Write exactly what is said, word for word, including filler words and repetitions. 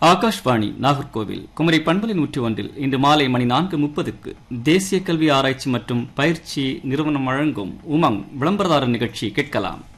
ஆகாஷ்வாணி நாகர்கோவில் குமரி பண்பலை நூற்றி ஒன்றில் இன்று மாலை மணி நான்கு முப்பதுக்கு தேசிய கல்வி ஆராய்ச்சி மற்றும் பயிற்சி நிறுவனம் வழங்கும் உமங் விளம்பரதாரர் நிகழ்ச்சி கேட்கலாம்.